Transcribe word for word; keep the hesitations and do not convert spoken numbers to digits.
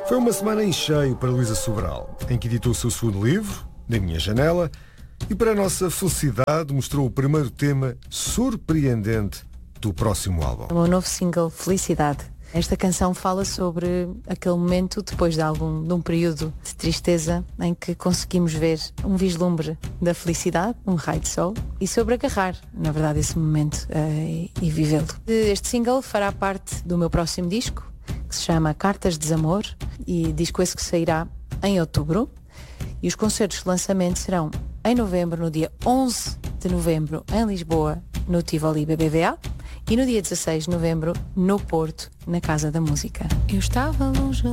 Foi uma semana em cheio para Luísa Sobral, em que editou o seu segundo livro, Da Minha Janela, e para a nossa felicidade mostrou o primeiro tema surpreendente do próximo álbum. O meu novo single, Felicidade. Esta canção fala sobre aquele momento, depois de, algum, de um período de tristeza, em que conseguimos ver um vislumbre da felicidade, um raio de sol, e sobre agarrar, na verdade, esse momento uh, e, e vivê-lo. Este single fará parte do meu próximo disco, que se chama Cartas de Desamor, e disco esse que sairá em outubro. E os concertos de lançamento serão em novembro, no dia onze de novembro, em Lisboa, no Tivoli B B V A, e no dia dezasseis de novembro, no Porto, na Casa da Música. Eu estava longe